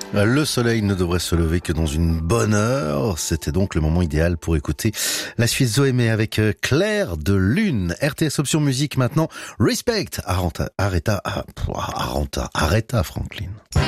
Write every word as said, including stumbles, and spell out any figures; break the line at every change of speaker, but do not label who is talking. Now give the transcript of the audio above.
Le soleil ne devrait se lever que dans une bonne heure. C'était donc le moment idéal pour écouter la suite Zoémé avec Claire de Lune. R T S Option Musique maintenant. Respect. Arrêta, arrêta, arrêta, Franklin.